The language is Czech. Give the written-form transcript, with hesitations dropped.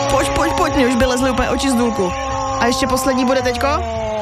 Pojď, mě už by lezly úplně oči z důlku. A ještě poslední bude teďko?